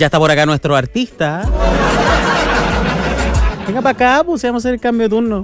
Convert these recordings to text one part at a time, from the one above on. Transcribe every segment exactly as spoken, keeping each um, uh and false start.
Ya está por acá nuestro artista. Venga para acá, pues vamos a hacer el cambio de turno.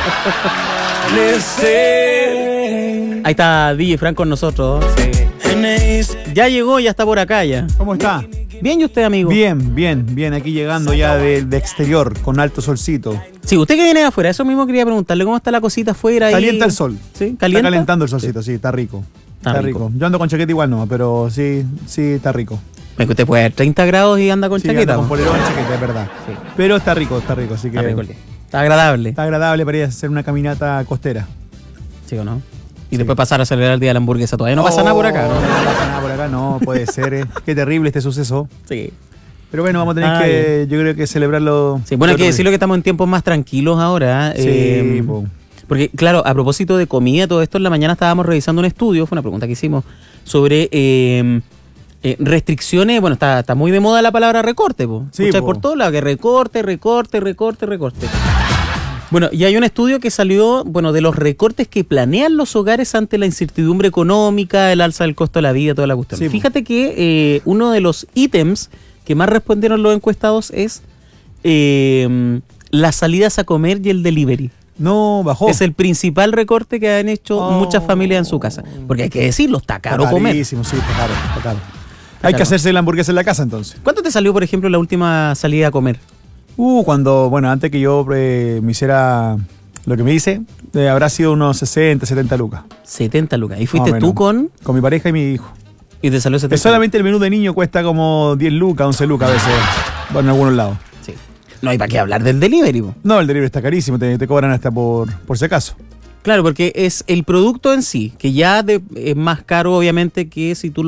Ahí está D J Frank con nosotros. Sí. Ya llegó, ya está por acá ya. ¿Cómo está? Bien, ¿y usted, amigo? Bien, bien, bien. Aquí llegando ya de, de exterior, con alto solcito. Sí, usted que viene de afuera, eso mismo quería preguntarle, ¿cómo está la cosita afuera? Calienta ahí? el sol. ¿Sí? ¿Calienta? Está calentando el solcito, sí, sí está rico. Está, está rico. rico. Yo ando con chaqueta igual no, pero sí, sí está rico. Es que usted puede dar treinta grados y anda con sí, chaqueta. Ando con polerón y chaqueta, es verdad. Sí. Pero está rico, está rico, así que... Está rico el día. Está agradable. Está agradable para ir a hacer una caminata costera. ¿Sí o no? Y sí. después pasar a celebrar el día de la hamburguesa. Todavía no oh, pasa nada por acá, ¿no? No pasa nada por acá, no, puede ser. Eh. Qué terrible este suceso. Sí. Pero bueno, vamos a tener ah, que, yo creo que celebrarlo. Sí, bueno, hay que decirlo que estamos en tiempos más tranquilos ahora. Sí, eh, po. Porque, claro, a propósito de comida, todo esto, en la mañana estábamos revisando un estudio, fue una pregunta que hicimos, sobre eh, eh, restricciones. Bueno, está, está muy de moda la palabra recorte, po. Sí, Escucháis po. por todo lado que recorte, recorte, recorte, recorte. Bueno, y hay un estudio que salió, bueno, de los recortes que planean los hogares ante la incertidumbre económica, el alza del costo de la vida, toda la cuestión. Sí, Fíjate que eh, uno de los ítems que más respondieron los encuestados es eh, las salidas a comer y el delivery. No, bajó. Es el principal recorte que han hecho Oh. muchas familias en su casa. Porque hay que decirlo, está caro Está comer. carísimo, sí, está caro, está caro. Está Hay caro. que hacerse la hamburguesa en la casa entonces. ¿Cuánto te salió, por ejemplo, la última salida a comer? Uh, cuando, bueno, antes que yo eh, me hiciera lo que me hice, eh, habrá sido unos sesenta, setenta lucas. setenta lucas. ¿Y Más fuiste o tú menos. con...? Con mi pareja y mi hijo. Y te salió setenta. Que solamente el menú de niño cuesta como diez lucas, once lucas a veces. Bueno, en algunos lados. Sí. No hay para qué hablar del delivery, po. No, el delivery está carísimo, te, te cobran hasta por, por si acaso. Claro, porque es el producto en sí, que ya de- es más caro, obviamente, que si tú lo